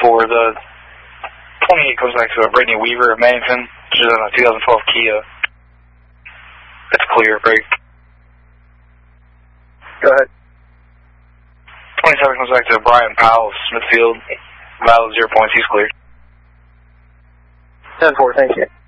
10-4. The 28 comes back to Brittany Weaver of Mannington, which is a 2012 Kia. It's clear, break. Go ahead. 27 comes back to Brian Powell of Smithfield. Valid 0 points, he's cleared. 10-4, thank you.